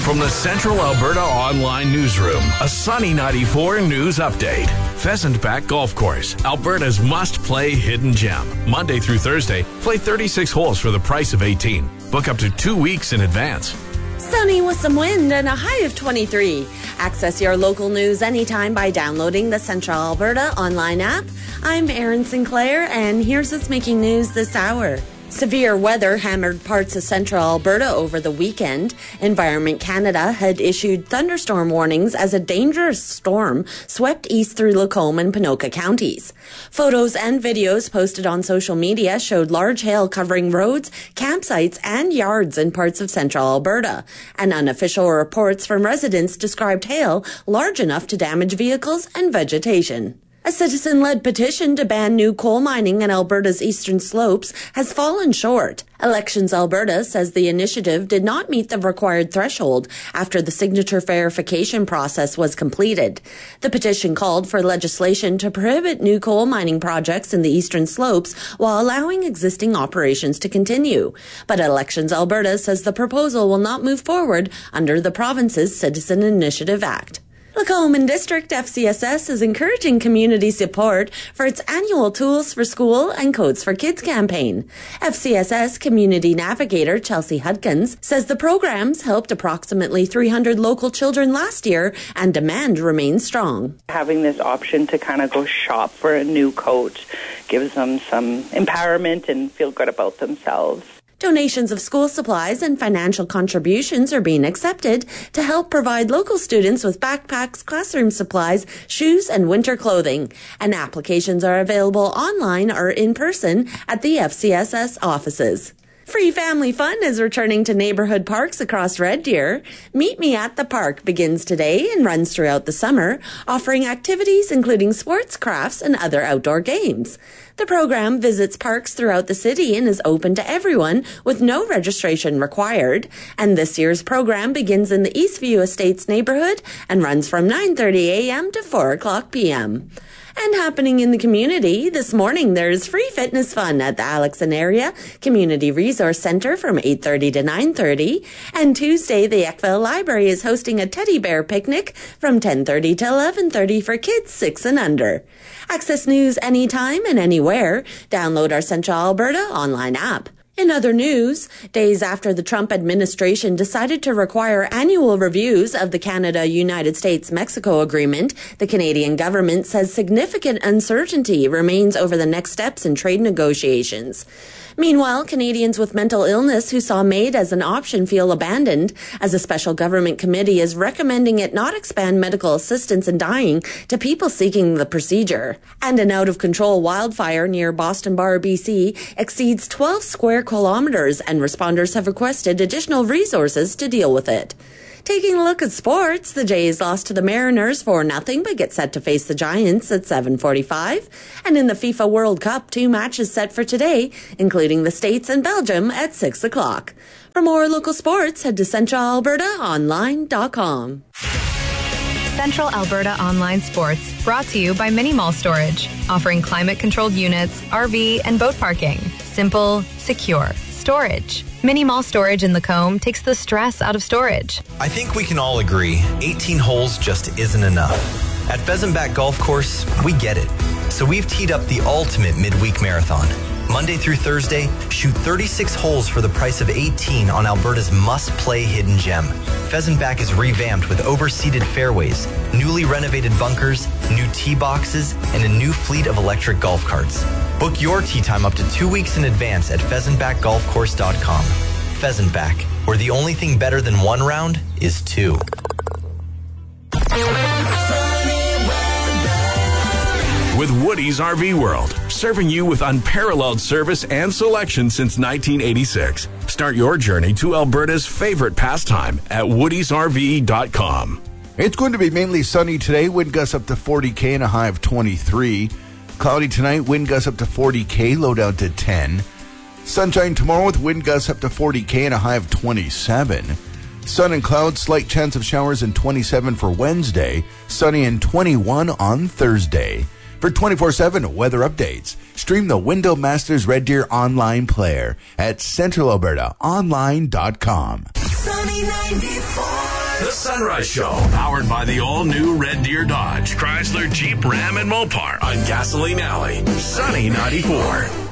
From the Central Alberta Online Newsroom, a sunny 94 news update. Pheasant Back Golf Course, Alberta's must-play hidden gem. Monday through Thursday, play 36 holes for the price of 18. Book up to 2 weeks in advance. Sunny with some wind and a high of 23. Access your local news anytime by downloading the Central Alberta online app. I'm Erin Sinclair, and here's what's making news this hour. Severe weather hammered parts of central Alberta over the weekend. Environment Canada had issued thunderstorm warnings as a dangerous storm swept east through Lacombe and Ponoka counties. Photos and videos posted on social media showed large hail covering roads, campsites, and yards in parts of central Alberta. And unofficial reports from residents described hail large enough to damage vehicles and vegetation. A citizen-led petition to ban new coal mining in Alberta's eastern slopes has fallen short. Elections Alberta says the initiative did not meet the required threshold after the signature verification process was completed. The petition called for legislation to prohibit new coal mining projects in the eastern slopes while allowing existing operations to continue. But Elections Alberta says the proposal will not move forward under the province's Citizen Initiative Act. Lacombe District FCSS is encouraging community support for its annual Tools for School and Codes for Kids campaign. FCSS Community Navigator Chelsea Hudkins says the programs helped approximately 300 local children last year and demand remains strong. Having this option to kind of go shop for a new coat gives them some empowerment and feel good about themselves. Donations of school supplies and financial contributions are being accepted to help provide local students with backpacks, classroom supplies, shoes, and winter clothing. And applications are available online or in person at the FCSS offices. Free family fun is returning to neighborhood parks across Red Deer. Meet Me at the Park begins today and runs throughout the summer, offering activities including sports, crafts, and other outdoor games. The program visits parks throughout the city and is open to everyone with no registration required. And this year's program begins in the Eastview Estates neighborhood and runs from 9:30 a.m. to 4 o'clock p.m. And happening in the community, this morning there's free fitness fun at the Alexon Area Community Resource Centre from 8:30 to 9:30. And Tuesday, the Eckville Library is hosting a teddy bear picnic from 10:30 to 11:30 for kids 6 and under. Access news anytime and anywhere. Download our Central Alberta online app. In other news, days after the Trump administration decided to require annual reviews of the Canada-United States-Mexico agreement, the Canadian government says significant uncertainty remains over the next steps in trade negotiations. Meanwhile, Canadians with mental illness who saw MAID as an option feel abandoned, as a special government committee is recommending it not expand medical assistance in dying to people seeking the procedure. And an out-of-control wildfire near Boston Bar, BC exceeds 12 square kilometers, and responders have requested additional resources to deal with it. Taking a look at sports, the Jays lost to the Mariners 4-0 but get set to face the Giants at 7:45. And in the FIFA World Cup, 2 matches set for today, including the States and Belgium at 6 o'clock. For more local sports, head to centralalbertaonline.com. Central Alberta Online Sports, brought to you by Mini Mall Storage, offering climate-controlled units, RV, and boat parking. Simple, secure storage. Mini Mall Storage in Lacombe takes the stress out of storage. I think we can all agree 18 holes just isn't enough. At Pheasant Back Golf Course, we get it. So we've teed up the ultimate midweek marathon. Monday through Thursday, shoot 36 holes for the price of 18 on Alberta's must-play hidden gem. Pheasant Back is revamped with overseated fairways, newly renovated bunkers, new tee boxes, and a new fleet of electric golf carts. Book your tee time up to 2 weeks in advance at pheasantbackgolfcourse.com. Pheasant Back, where the only thing better than one round is two. With Woody's RV World, serving you with unparalleled service and selection since 1986. Start your journey to Alberta's favorite pastime at woodysrv.com. It's going to be mainly sunny today, wind gusts up to 40 and a high of 23. Cloudy tonight, wind gusts up to 40 low down to 10. Sunshine tomorrow with wind gusts up to 40 and a high of 27. Sun and clouds, slight chance of showers, and 27 for Wednesday. Sunny and 21 on Thursday. For 24/7 weather updates, stream the Window Masters Red Deer online player at centralalbertaonline.com. Sunny 94. The Sunrise Show, powered by the all-new Red Deer Dodge, Chrysler, Jeep, Ram, and Mopar on Gasoline Alley. Sunny 94.